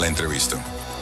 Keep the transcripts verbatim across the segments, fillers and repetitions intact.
la entrevista.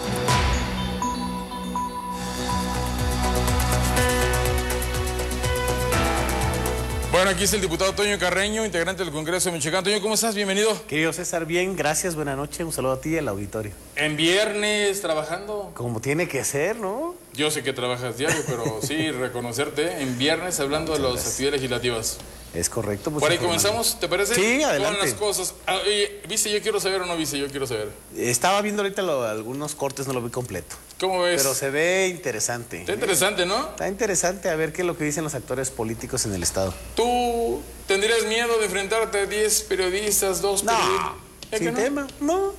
Bueno, aquí es el diputado Toño Carreño, integrante del Congreso de Michoacán. Toño, ¿cómo estás? Bienvenido. Querido César, bien, gracias, buenas noches, un saludo a ti y al auditorio. En viernes, trabajando. Como tiene que ser, ¿no? Yo sé que trabajas diario, pero sí, reconocerte en viernes hablando Muchas de las actividades legislativas. Es correcto. Pues Por ahí comenzamos, ¿te parece? Sí, adelante. Con las cosas. Ah, oye, ¿viste yo quiero saber o no viste yo quiero saber? Estaba viendo ahorita lo, algunos cortes, no lo vi completo. ¿Cómo ves? Pero se ve interesante. Está interesante, ¿no? Está interesante a ver qué es lo que dicen los actores políticos en el Estado. ¿Tú tendrías miedo de enfrentarte a diez periodistas, dos no, periodistas? sin no? tema, no.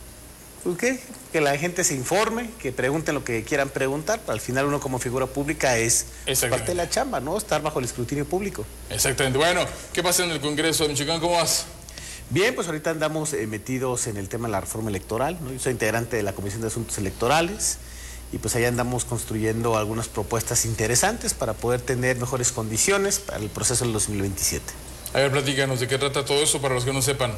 ¿Por qué? Que la gente se informe, que pregunten lo que quieran preguntar. Al final uno como figura pública es parte de la chamba, ¿no? Estar bajo el escrutinio público. Exactamente. Bueno, ¿qué pasa en el Congreso de Michoacán? ¿Cómo vas? Bien, pues ahorita andamos eh, metidos en el tema de la reforma electoral, ¿no? Yo soy integrante de la Comisión de Asuntos Electorales y pues allá andamos construyendo algunas propuestas interesantes para poder tener mejores condiciones para el proceso del dos mil veintisiete. A ver, platícanos de qué trata todo eso para los que no sepan.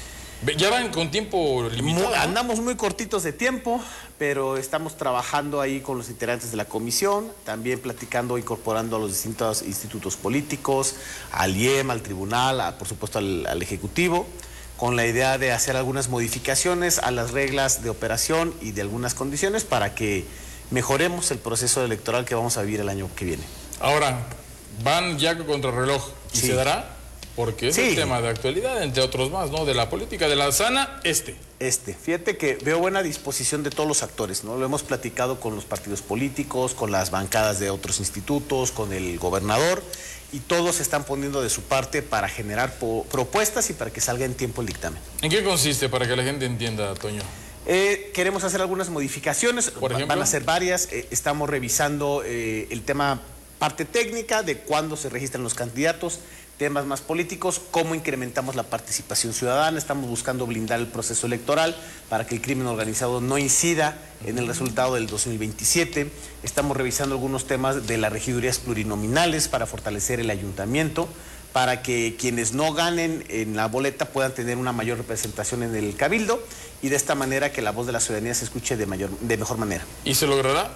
¿Ya van con tiempo limitado? Muy, andamos muy cortitos de tiempo, pero estamos trabajando ahí con los integrantes de la comisión, también platicando, incorporando a los distintos institutos políticos, al I E M, al tribunal, a, por supuesto al, al Ejecutivo, con la idea de hacer algunas modificaciones a las reglas de operación y de algunas condiciones para que mejoremos el proceso electoral que vamos a vivir el año que viene. Ahora, van ya contra el reloj, ¿y sí. se dará? Porque es sí. el tema de actualidad, entre otros más, ¿no? De la política, de la sana, este. Este. Fíjate que veo buena disposición de todos los actores, ¿no? Lo hemos platicado con los partidos políticos, con las bancadas de otros institutos, con el gobernador, y todos se están poniendo de su parte para generar propuestas y para que salga en tiempo el dictamen. ¿En qué consiste, para que la gente entienda, Toño? Eh, queremos hacer algunas modificaciones, ¿Por ejemplo? Van a ser varias. Eh, estamos revisando eh, el tema, parte técnica, de cuándo se registran los candidatos, temas más políticos, cómo incrementamos la participación ciudadana. Estamos buscando blindar el proceso electoral para que el crimen organizado no incida en el resultado del dos mil veintisiete. Estamos revisando algunos temas de las regidurías plurinominales para fortalecer el ayuntamiento, para que quienes no ganen en la boleta puedan tener una mayor representación en el cabildo y de esta manera que la voz de la ciudadanía se escuche de, mayor, de mejor manera. ¿Y se logrará?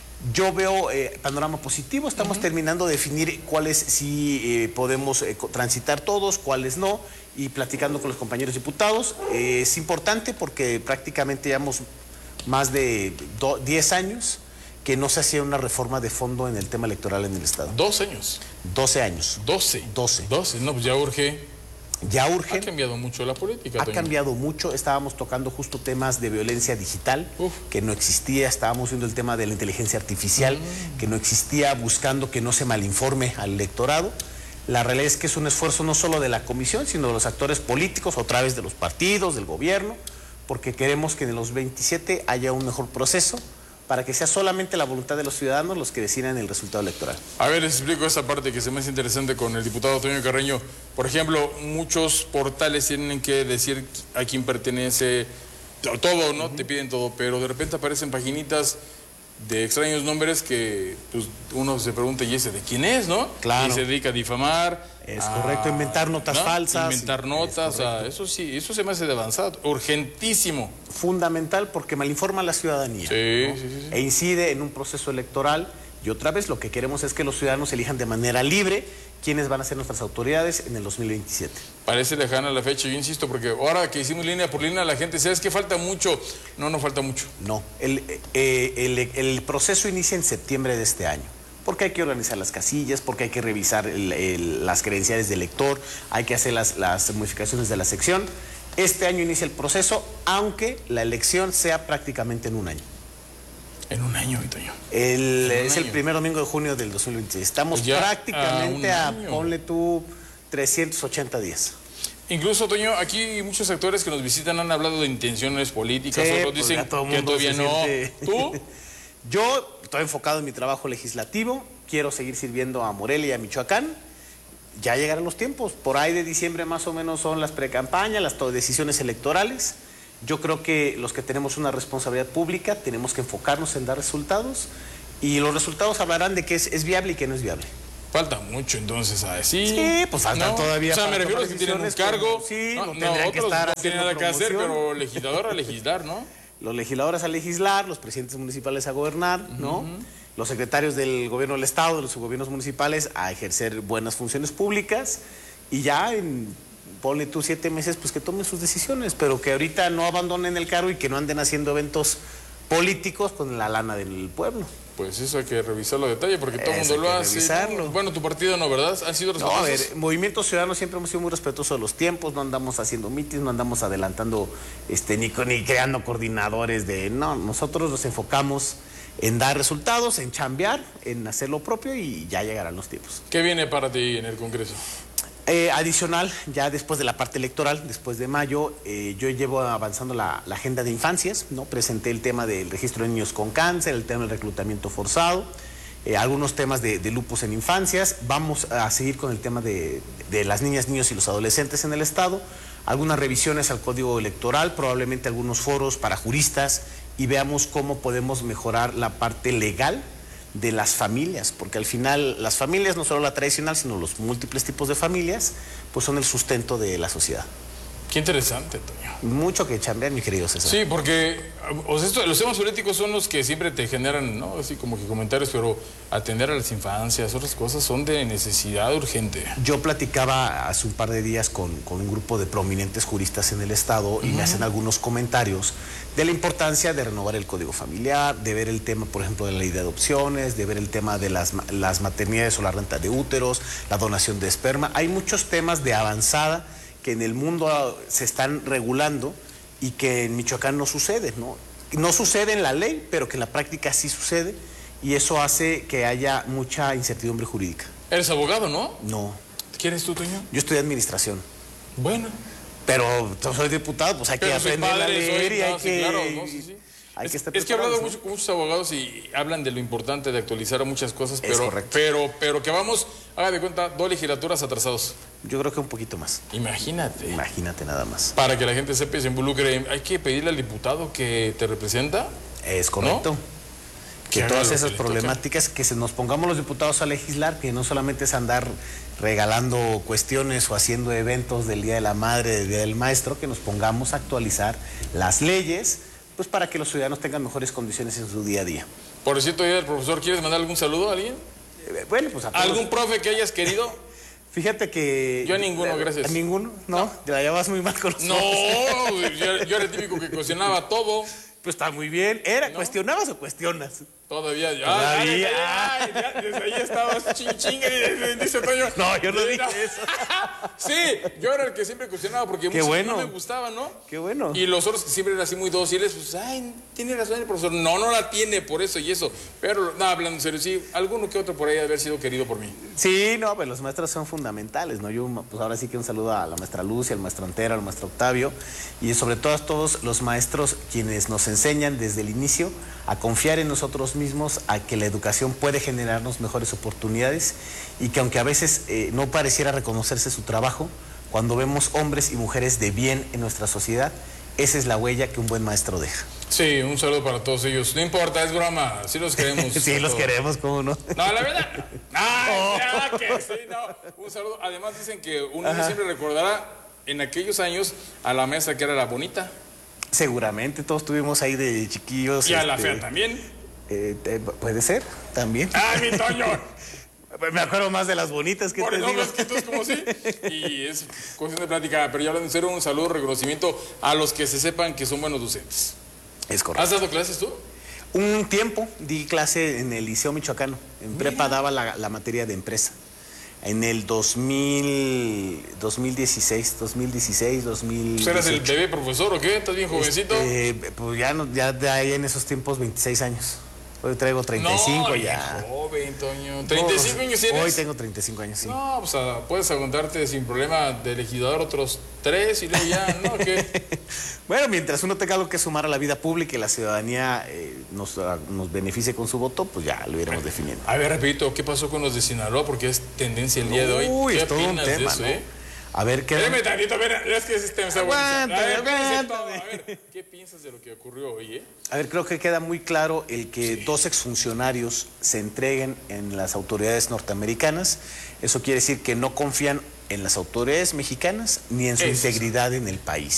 Yo veo eh, panorama positivo, estamos uh-huh. terminando de definir cuáles sí eh, podemos eh, transitar todos, cuáles no, y platicando con los compañeros diputados. Eh, es importante porque prácticamente llevamos más de diez años que no se hacía una reforma de fondo en el tema electoral en el Estado. ¿Dos años? doce años. ¿Doce? doce. doce, no, pues ya urge. Ya urge. Ha cambiado mucho la política. Ha Toño. cambiado mucho. Estábamos tocando justo temas de violencia digital, Uf. que no existía. Estábamos viendo el tema de la inteligencia artificial, mm. que no existía, buscando que no se malinforme al electorado. La realidad es que es un esfuerzo no solo de la comisión, sino de los actores políticos, otra vez de los partidos, del gobierno, porque queremos que en los veintisiete haya un mejor proceso, para que sea solamente la voluntad de los ciudadanos los que decidan el resultado electoral. A ver, les explico esa parte que se me hace interesante con el diputado Toño Carreño. Por ejemplo, muchos portales tienen que decir a quién pertenece todo, ¿no? Uh-huh. Te piden todo, pero de repente aparecen paginitas de extraños nombres que pues, uno se pregunta, ¿y ese de quién es, no? Claro. Y se dedica a difamar. Es a, correcto, inventar notas ¿no? falsas. Inventar notas, a, eso sí, eso se me hace de avanzado, urgentísimo. Fundamental porque malinforma a la ciudadanía, sí, ¿no? sí, sí, sí. E incide en un proceso electoral. Y otra vez lo que queremos es que los ciudadanos elijan de manera libre quiénes van a ser nuestras autoridades en el dos mil veintisiete. Parece lejana la fecha, yo insisto, porque ahora que hicimos línea por línea, la gente dice, es que falta mucho. No, no falta mucho. No, el, eh, el, el proceso inicia en septiembre de este año, porque hay que organizar las casillas, porque hay que revisar el, el, las credenciales del elector, hay que hacer las, las modificaciones de la sección. Este año inicia el proceso, aunque la elección sea prácticamente en un año. En un año, Toño. El, en un es año. el primer domingo de junio del dos mil veintiséis. Estamos pues prácticamente a, a, ponle tú, trescientos ochenta días. Incluso, Toño, aquí muchos actores que nos visitan han hablado de intenciones políticas, sí, otros pues dicen todo que todavía no. Siente... ¿Tú? Yo estoy enfocado en mi trabajo legislativo, quiero seguir sirviendo a Morelia y a Michoacán. Ya llegarán los tiempos, por ahí de diciembre más o menos son las precampañas, las decisiones electorales. Yo creo que los que tenemos una responsabilidad pública tenemos que enfocarnos en dar resultados y los resultados hablarán de que es, es viable y que no es viable. Falta mucho entonces a decir. Sí, pues falta no, todavía. O sea, me refiero a los que tienen un cargo. Como, sí, no, no, no otros que estar no tienen nada que hacer, promoción. pero legislador a legislar, ¿no? Los legisladores a legislar, los presidentes municipales a gobernar, ¿no? Uh-huh. Los secretarios del gobierno del Estado, de los gobiernos municipales, a ejercer buenas funciones públicas, y ya en, ponle tú siete meses, pues que tomen sus decisiones, pero que ahorita no abandonen el cargo y que no anden haciendo eventos políticos con la lana del pueblo. Pues eso hay que revisarlo a detalle, porque todo el mundo lo hace. Revisarlo. Bueno, tu partido no, ¿verdad? ¿Han sido respetuosos? No, a ver, Movimiento Ciudadano siempre hemos sido muy respetuosos de los tiempos, no andamos haciendo mítines, no andamos adelantando, este, ni, ni creando coordinadores de... No, nosotros nos enfocamos en dar resultados, en chambear, en hacer lo propio, y ya llegarán los tiempos. ¿Qué viene para ti en el Congreso? Eh, adicional, ya después de la parte electoral, después de mayo, eh, yo llevo avanzando la, la agenda de infancias, ¿no? Presenté el tema del registro de niños con cáncer, el tema del reclutamiento forzado, eh, algunos temas de, de lupus en infancias. Vamos a seguir con el tema de, de las niñas, niños y los adolescentes en el Estado, algunas revisiones al Código Electoral, probablemente algunos foros para juristas, y veamos cómo podemos mejorar la parte legal de las familias, porque al final las familias, no solo la tradicional, sino los múltiples tipos de familias, pues son el sustento de la sociedad. Qué interesante, Toño. Mucho que chambear, mi querido César. Sí, porque o sea, esto, los temas políticos son los que siempre te generan, ¿no? Así como que comentarios, pero atender a las infancias, otras cosas son de necesidad urgente. Yo platicaba hace un par de días con, con un grupo de prominentes juristas en el Estado, y uh-huh. me hacen algunos comentarios de la importancia de renovar el Código Familiar, de ver el tema, por ejemplo, de la ley de adopciones, de ver el tema de las, las maternidades o la renta de úteros, la donación de esperma. Hay muchos temas de avanzada que en el mundo se están regulando y que en Michoacán no sucede, ¿no? No sucede en la ley, pero que en la práctica sí sucede, y eso hace que haya mucha incertidumbre jurídica. ¿Eres abogado, no? No. ¿Quién eres tú, Toño? Yo estudié administración. Bueno. Pero soy diputado, pues hay pero que aprender padre, a leer soy, y hay no, sí, que... claro, no, sí, sí. Hay es, que estar es que he hablado ¿no? mucho con muchos abogados y hablan de lo importante de actualizar muchas cosas, es pero, correcto. pero, pero que vamos, haga de cuenta, dos legislaturas atrasados. Yo creo que un poquito más. Imagínate. Imagínate nada más. Para que la gente sepa y se involucre, hay que pedirle al diputado que te representa. Es correcto. ¿No? Que, que todas esas problemáticas, toca. Que se nos pongamos los diputados a legislar, que no solamente es andar regalando cuestiones o haciendo eventos del Día de la Madre, del Día del Maestro, que nos pongamos a actualizar las leyes, pues para que los ciudadanos tengan mejores condiciones en su día a día. Por cierto, el profesor, ¿quieres mandar algún saludo a alguien? Eh, bueno, pues a todos. ¿Algún profe que hayas querido? Fíjate que... Yo a ninguno, gracias. ¿A ninguno? No, no. Te la llevas muy mal con los No, yo, yo era el típico que cuestionaba todo. Pues está muy bien. ¿Era ¿No? ¿Cuestionabas o cuestionas? Todavía, ya. Todavía. Ay, ya, desde ahí estabas ching ching, dice Toño. No, yo no dije eso. Sí, yo era el que siempre cuestionaba porque Qué bueno. no me gustaba, ¿no? Qué bueno. Y los otros que siempre eran así muy dóciles, pues, ay, tiene razón el profesor. No, no la tiene por eso y eso. Pero, no, hablando en serio, sí, alguno que otro por ahí haber sido querido por mí. Sí, no, pues los maestros son fundamentales, ¿no? Yo, pues ahora sí que un saludo a la maestra Lucia, al maestro Antero, al maestro Octavio, y sobre todo a todos los maestros quienes nos enseñan desde el inicio a confiar en nosotros mismos, a que la educación puede generarnos mejores oportunidades, y que aunque a veces eh, no pareciera reconocerse su trabajo, cuando vemos hombres y mujeres de bien en nuestra sociedad, esa es la huella que un buen maestro deja. Sí, un saludo para todos ellos. No importa, es broma, sí los queremos. Sí, los queremos, ¿cómo no? No, la verdad, ay, oh. ya, que sí, no. Un saludo. Además dicen que uno Ajá. siempre recordará en aquellos años a la mesa que era la bonita. Seguramente, todos tuvimos ahí de chiquillos. Y a este, la fea también. Eh, eh, puede ser, también. ¡Ay, mi Toño! Me acuerdo más de las bonitas que Por te no, digo. Es que tú es como sí. Y es cuestión de plática. Pero ya hablando en serio, un saludo, reconocimiento a los que se sepan que son buenos docentes. Es correcto. ¿Has dado clases tú? Un tiempo di clase en el Liceo Michoacano. En Mira. prepa daba la, la materia de empresa. En el dos mil, dos mil dieciséis, dos mil dieciséis, dos mil dieciocho. ¿Eras el bebé profesor o qué? ¿Estás bien jovencito? Este, pues ya, no, ya de ahí en esos tiempos veintiséis años. Hoy traigo treinta y cinco no, ya. Joven, Toño. ¿treinta y cinco años tienes? Hoy tengo treinta y cinco años, sí. No, pues a, puedes aguantarte sin problema de legislador otros tres y luego ya, ¿no? ¿Qué? Bueno, mientras uno tenga algo que sumar a la vida pública y la ciudadanía eh, nos, a, nos beneficie con su voto, pues ya lo iremos definiendo. A ver, repito, ¿qué pasó con los de Sinaloa? Porque es tendencia el día de hoy. Uy, ¿Qué es todo un tema, de eso, ¿no? eh? A ver, ¿qué? Espérame tantito, a ver, es que ese tema está buenísimo. A ver, aguántame. a ver, ¿qué piensas de lo que ocurrió hoy, eh? A ver, creo que queda muy claro el que sí. dos exfuncionarios se entreguen en las autoridades norteamericanas. Eso quiere decir que no confían en las autoridades mexicanas ni en su Eso integridad en el país.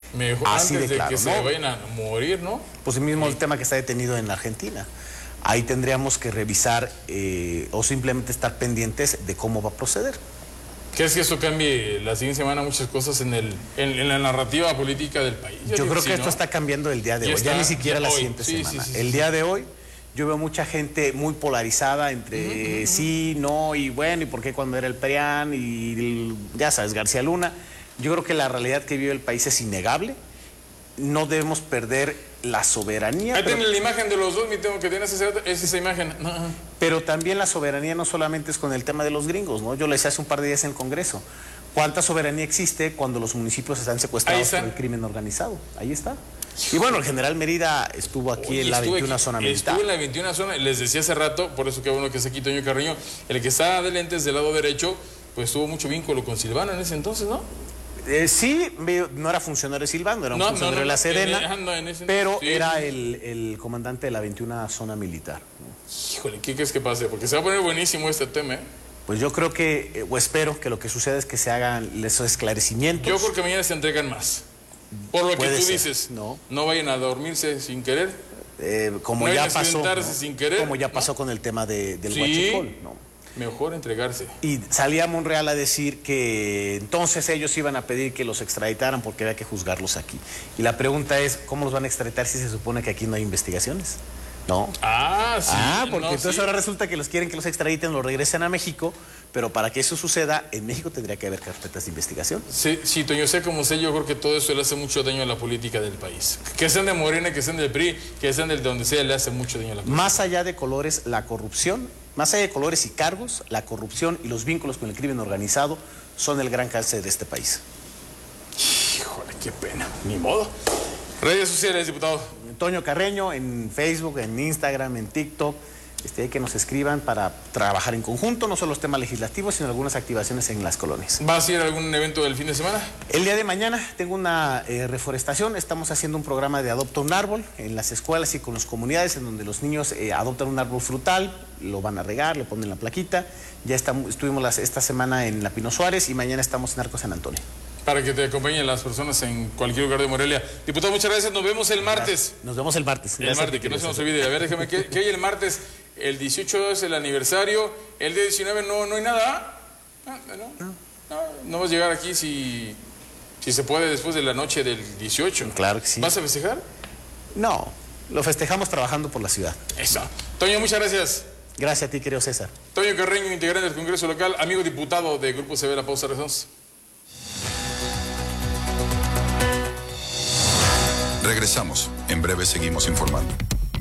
Mejor Así antes de de, claro, que ¿no? se vayan a morir, ¿no? Pues el mismo Sí. el tema que está detenido en Argentina. Ahí tendríamos que revisar eh, o simplemente estar pendientes de cómo va a proceder. ¿Crees que eso cambie la siguiente semana muchas cosas en, el, en, en la narrativa política del país? Yo digo creo sí, que esto ¿no? está cambiando el día de Ya hoy, está, ya ni siquiera ya la hoy. siguiente Sí, semana. sí, sí, el sí. día de hoy yo veo mucha gente muy polarizada entre uh-huh, sí, no, y bueno, y por qué cuando era el P R I A N, y el, ya sabes, García Luna. Yo creo que la realidad que vive el país es innegable. No debemos perder la soberanía. Ahí pero, tienen la imagen de los dos, mi tengo que tienes esa, es esa imagen. No. Pero también la soberanía no solamente es con el tema de los gringos, ¿no? Yo les hace un par de días en el Congreso. ¿Cuánta soberanía existe cuando los municipios están secuestrados por el crimen organizado? Ahí está. Y bueno, el general Mérida estuvo aquí Oye, en la veintiuna aquí, zona militar. Estuvo en la veintiuna zona, les decía hace rato, por eso que bueno que es aquí Toño Carreño, el que está de lentes del lado derecho, pues tuvo mucho vínculo con Silvano en ese entonces, ¿no? Eh, sí, no era funcionario de Silvano, era un No, funcionario no, no, de la Serena, en, en, no, en ese, pero sí, era sí. el, el comandante de la veintiuna zona militar. Híjole, ¿qué crees que pase? Porque se va a poner buenísimo este tema, ¿eh? Pues yo creo que, eh, o espero que lo que suceda es que se hagan esos esclarecimientos. Yo creo que mañana se entregan más. Por lo que Puede tú ser, dices, no, no vayan a dormirse sin querer. Eh, como, no ya pasó, ¿no? sin querer, como ya pasó ¿no? con el tema de, del sí, huachicol, ¿no? Mejor entregarse. Y salía Monreal a decir que entonces ellos iban a pedir que los extraditaran porque había que juzgarlos aquí. Y la pregunta es, ¿cómo los van a extraditar si se supone que aquí no hay investigaciones? ¿No? Ah, sí. Ah, porque no, entonces sí. ahora resulta que los quieren que los extraditen, los regresen a México, pero para que eso suceda, en México tendría que haber carpetas de investigación. Sí, sí, Toño, sé como sé, yo creo que todo eso le hace mucho daño a la política del país. Que sean de Morena, que sean del P R I, que sean del de donde sea, le hace mucho daño a la política. Más allá de colores, la corrupción, más allá de colores y cargos, la corrupción y los vínculos con el crimen organizado son el gran cáncer de este país. Híjole, qué pena. Ni modo. Redes sociales, diputado. Toño Carreño, en Facebook, en Instagram, en TikTok, este, que nos escriban para trabajar en conjunto, no solo los temas legislativos, sino algunas activaciones en las colonias. ¿Vas a ir a algún evento del fin de semana? El día de mañana tengo una eh, reforestación, estamos haciendo un programa de Adopta un Árbol en las escuelas y con las comunidades, en donde los niños eh, adoptan un árbol frutal, lo van a regar, le ponen la plaquita. Ya estamos, estuvimos las, esta semana en La Pino Suárez y mañana estamos en Arco San Antonio. Para que te acompañen las personas en cualquier lugar de Morelia. Diputado, muchas gracias. Nos vemos el martes. Gracias. Nos vemos el martes. El martes, que no se nos olvide. A ver, déjame, que, que hay el martes, el dieciocho es el aniversario, el día diecinueve no, no hay nada. Ah, no, no, no, no vas a llegar aquí si, si se puede después de la noche del dieciocho. Claro que sí. ¿Vas a festejar? No, lo festejamos trabajando por la ciudad. Eso. Toño, muchas gracias. Gracias a ti, querido César. Toño Carreño, integrante del Congreso Local, amigo diputado de Grupo C B. La pausa, regresamos. Regresamos. En breve seguimos informando.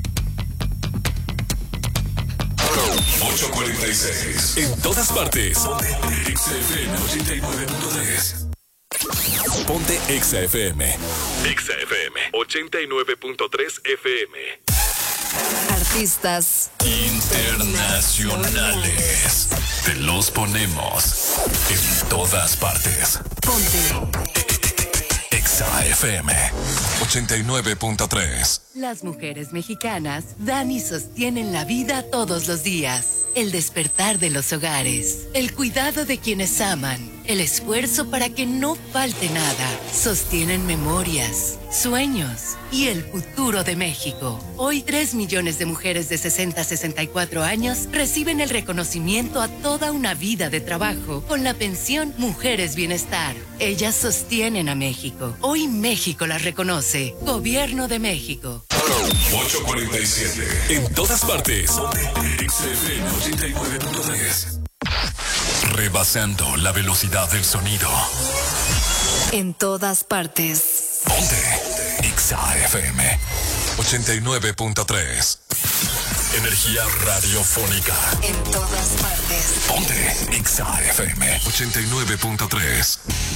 ocho cuarenta y seis. En todas partes. Ponte Exa F M ochenta y nueve punto tres. Ponte Exa F M. Exa F M ochenta y nueve punto tres F M. Artistas internacionales. Te los ponemos en todas partes. Ponte Exa F M ochenta y nueve punto tres. Las mujeres mexicanas dan y sostienen la vida todos los días. El despertar de los hogares, el cuidado de quienes aman, el esfuerzo para que no falte nada. Sostienen memorias, sueños y el futuro de México. Hoy tres millones de mujeres de sesenta a sesenta y cuatro años reciben el reconocimiento a toda una vida de trabajo con la pensión Mujeres Bienestar. Ellas sostienen a México. Hoy México las reconoce. Gobierno de México. ocho cuarenta y siete. En todas partes. Exa F M ochenta y nueve punto tres. Rebasando la velocidad del sonido. En todas partes. Ponte Exa F M ochenta y nueve punto tres. Energía radiofónica. En todas partes. Ponte Exa F M ochenta y nueve punto tres.